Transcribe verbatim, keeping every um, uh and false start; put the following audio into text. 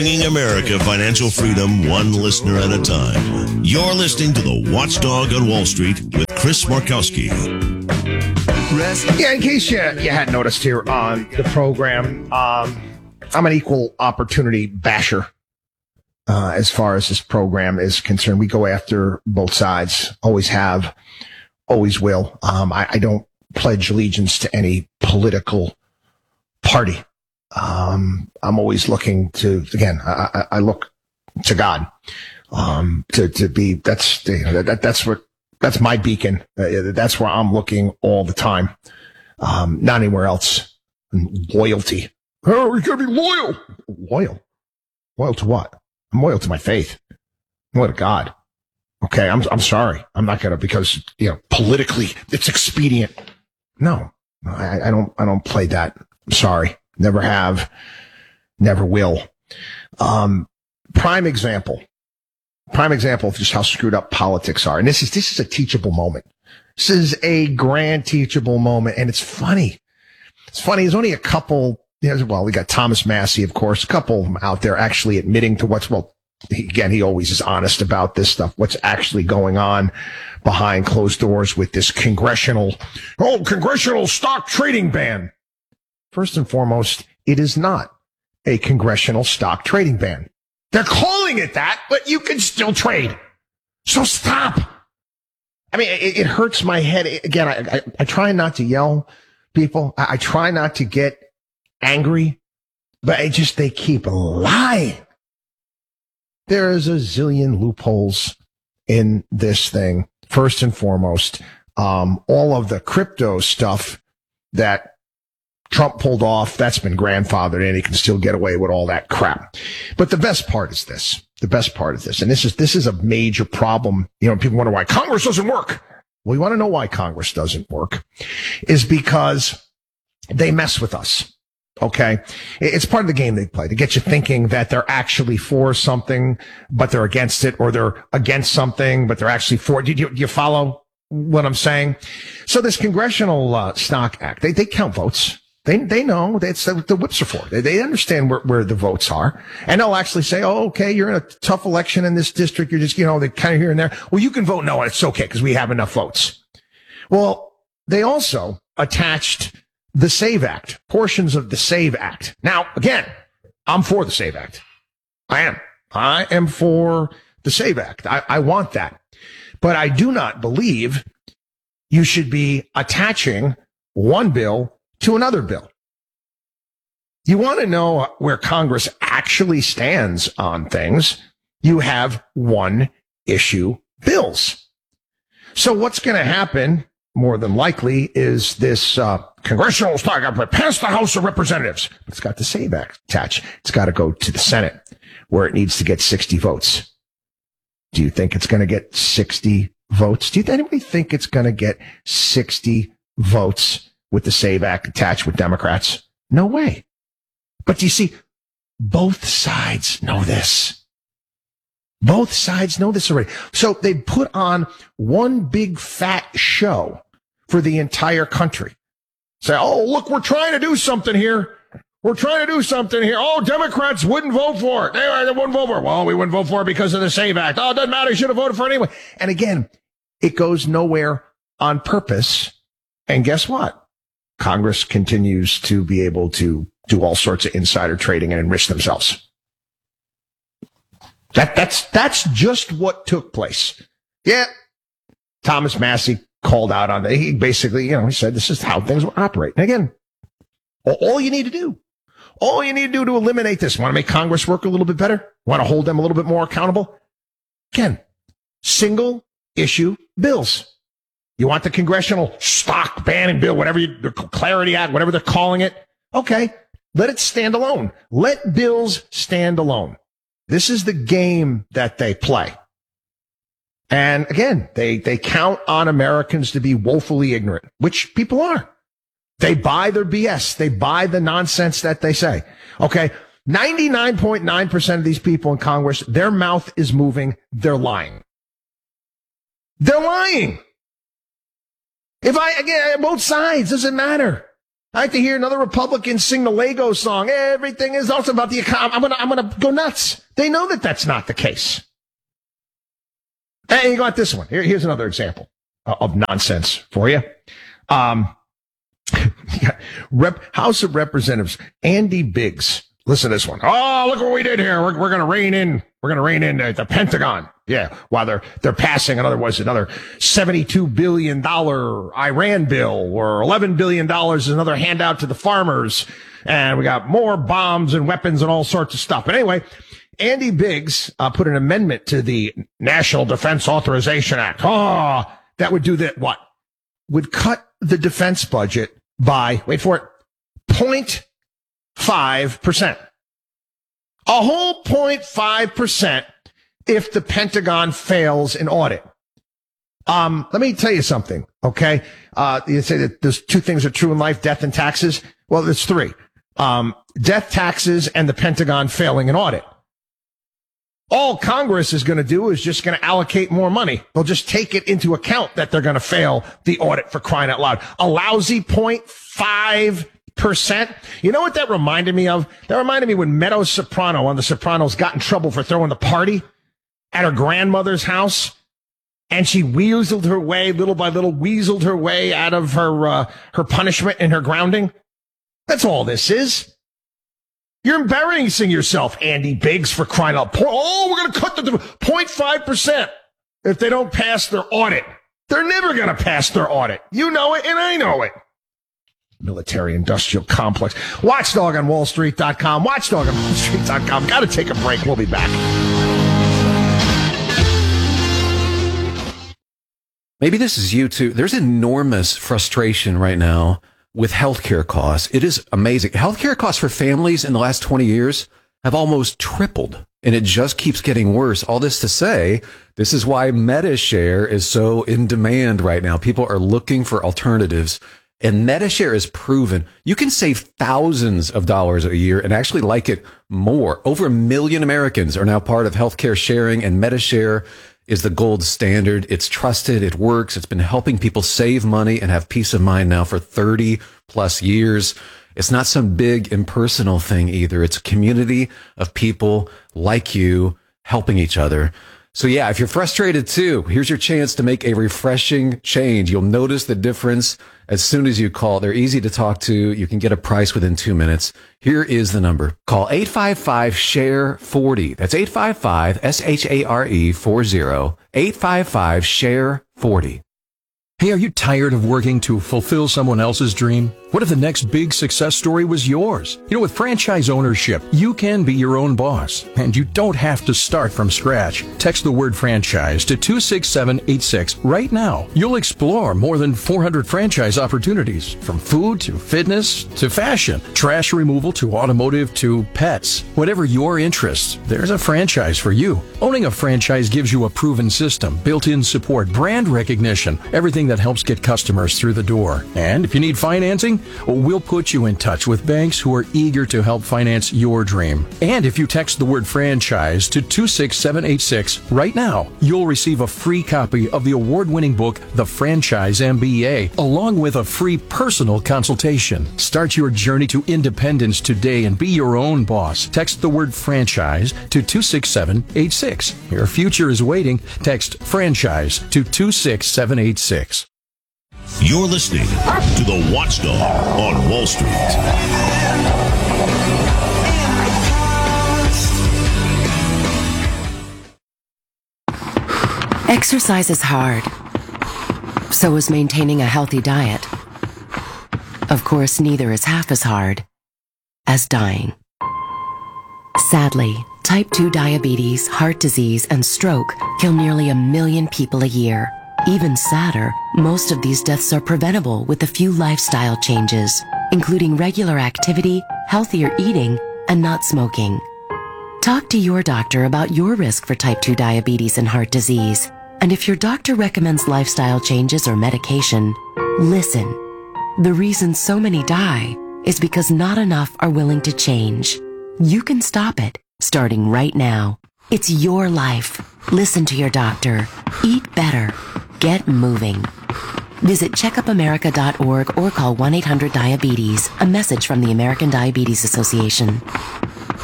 Bringing America financial freedom one listener at a time. You're listening to The Watchdog on Wall Street with Chris Markowski. Yeah, in case you, you hadn't noticed here on the program, um, I'm an equal opportunity basher uh, as far as this program is concerned. We go after both sides, always have, always will. Um, I, I don't pledge allegiance to any political party. Um, I'm always looking to, again, I, I, I look to God, um, to, to be, that's, the, that, that's what, that's my beacon. Uh, that's where I'm looking all the time. Um, not anywhere else. Loyalty. Oh, we gotta be loyal. Loyal. Loyal to what? I'm loyal to my faith. I'm loyal to God. Okay. I'm, I'm sorry. I'm not gonna, because, you know, politically it's expedient. No, I, I don't, I don't play that. I'm sorry. Never have, never will. Um, prime example, prime example of just how screwed up politics are. And this is, this is a teachable moment. This is a grand teachable moment. And it's funny. It's funny. There's only a couple, you know, well, we got Thomas Massie, of course, a couple of them out there actually admitting to what's, well, he, again, he always is honest about this stuff, what's actually going on behind closed doors with this congressional, oh, congressional stock trading ban. First and foremost, it is not a congressional stock trading ban. They're calling it that, but you can still trade. So stop. I mean, it, it hurts my head. Again, I, I, I try not to yell, people. I, I try not to get angry, but it just, they keep lying. There is a zillion loopholes in this thing. First and foremost, um, all of the crypto stuff that Trump pulled off, that's been grandfathered in. He can still get away with all that crap. But the best part is this. The best part of this, and this is, this is a major problem. You know, people wonder why Congress doesn't work. Well, you want to know why Congress doesn't work is because they mess with us. Okay. It's part of the game they play to get you thinking that they're actually for something, but they're against it, or they're against something, but they're actually for it. Do you, do you follow what I'm saying? So this Congressional uh, Stock Act, they, they count votes. They they know that's what the whips are for. They, they understand where, where the votes are. And they'll actually say, oh, okay, you're in a tough election in this district. You're just, you know, they kind of here and there. Well, you can vote no, and it's okay because we have enough votes. Well, they also attached the SAVE Act, portions of the SAVE Act. Now, again, I'm for the SAVE Act. I am. I am for the SAVE Act. I, I want that. But I do not believe you should be attaching one bill to another bill. You want to know where Congress actually stands on things, you have one issue bills. So what's going to happen, more than likely, is this uh, congressional stock act passed the House of Representatives. It's got the SAVE Act attached. It's got to go to the Senate, where it needs to get sixty votes. Do you think it's going to get sixty votes? Do you anybody think it's going to get sixty votes with the SAVE Act attached with Democrats? No way. But do you see, both sides know this. Both sides know this already. So they put on one big fat show for the entire country. Say, oh, look, we're trying to do something here. We're trying to do something here. Oh, Democrats wouldn't vote for it. They, they wouldn't vote for it. Well, we wouldn't vote for it because of the SAVE Act. Oh, it doesn't matter. You should have voted for it anyway. And again, it goes nowhere on purpose. And guess what? Congress continues to be able to do all sorts of insider trading and enrich themselves. That, that's, that's just what took place. Yeah. Thomas Massie called out on that. He basically, you know, he said this is how things will operate. And again, all you need to do, all you need to do to eliminate this, want to make Congress work a little bit better? Want to hold them a little bit more accountable? Again, single issue bills. You want the congressional stock banning bill, whatever you, the Clarity Act, whatever they're calling it. Okay, let it stand alone. Let bills stand alone. This is the game that they play. And again, they, they count on Americans to be woefully ignorant, which people are. They buy their B S. They buy the nonsense that they say. Okay, ninety-nine point nine percent of these people in Congress, their mouth is moving. They're lying. They're lying. If I, again, both sides, doesn't matter. I like to hear another Republican sing the Lego song. Everything is also about the economy. I'm gonna, I'm gonna go nuts. They know that that's not the case. And you got this one. Here, here's another example of nonsense for you. Um, Rep, House of Representatives Andy Biggs. Listen to this one. Oh, look what we did here. We're, we're going to rein in. We're going to rein in the, the Pentagon. Yeah, while they're they're passing another was another seventy-two billion dollars Iran bill, or eleven billion dollars is another handout to the farmers, and we got more bombs and weapons and all sorts of stuff. But anyway, Andy Biggs uh, put an amendment to the National Defense Authorization Act. Oh, that would do that. What would cut the defense budget by, wait for it, zero point five percent. A whole zero point five percent if the Pentagon fails an audit. Um, let me tell you something, okay? Uh, you say that there's two things are true in life, death and taxes. Well, there's three. Um, death, taxes, and the Pentagon failing an audit. All Congress is going to do is just going to allocate more money. They'll just take it into account that they're going to fail the audit, for crying out loud. A lousy zero point five percent. You know what that reminded me of? That reminded me when Meadow Soprano on The Sopranos got in trouble for throwing the party at her grandmother's house, and she weaseled her way, little by little, weaseled her way out of her uh, her punishment and her grounding. That's all this is. You're embarrassing yourself, Andy Biggs, for crying out. Oh, we're going to cut the zero point five percent if they don't pass their audit. They're never going to pass their audit. You know it, and I know it. Military-industrial complex. Watchdog on wall street dot com. Watchdog on wall street dot com. Got to take a break. We'll be back. Maybe this is you too. There's enormous frustration right now with healthcare costs. It is amazing. Healthcare costs for families in the last twenty years have almost tripled, and it just keeps getting worse. All this to say, this is why MediShare is so in demand right now. People are looking for alternatives, and MediShare is proven you can save thousands of dollars a year and actually like it more. Over a million Americans are now part of healthcare sharing, and MediShare is the gold standard. It's trusted. It works. It's been helping people save money and have peace of mind now for thirty plus years. It's not some big impersonal thing either. It's a community of people like you helping each other. So yeah, if you're frustrated too, here's your chance to make a refreshing change. You'll notice the difference as soon as you call. They're easy to talk to. You can get a price within two minutes. Here is the number. Call eight five five, S H A R E, forty. That's eight five five, S H A R E, forty. eight five five, S H A R E, forty. Hey, are you tired of working to fulfill someone else's dream? What if the next big success story was yours? You know, with franchise ownership, you can be your own boss, and you don't have to start from scratch. Text the word franchise to two six seven eight six right now. You'll explore more than four hundred franchise opportunities, from food to fitness to fashion, trash removal to automotive to pets. Whatever your interests, there's a franchise for you. Owning a franchise gives you a proven system, built-in support, brand recognition, everything that helps get customers through the door. And if you need financing, we'll put you in touch with banks who are eager to help finance your dream. And if you text the word franchise to two six seven eight six right now, you'll receive a free copy of the award-winning book, The Franchise M B A, along with a free personal consultation. Start your journey to independence today and be your own boss. Text the word franchise to two six seven eight six. Your future is waiting. Text franchise to two six seven eight six. You're listening to The Watchdog on Wall Street. Exercise is hard. So is maintaining a healthy diet. Of course, neither is half as hard as dying. Sadly, type two diabetes, heart disease, and stroke kill nearly a million people a year. Even sadder, most of these deaths are preventable with a few lifestyle changes, including regular activity, healthier eating, and not smoking. Talk to your doctor about your risk for type two diabetes and heart disease. And if your doctor recommends lifestyle changes or medication, listen. The reason so many die is because not enough are willing to change. You can stop it, starting right now. It's your life. Listen to your doctor. Eat better. Get moving. Visit checkup america dot org or call one eight hundred diabetes. A message from the American Diabetes Association.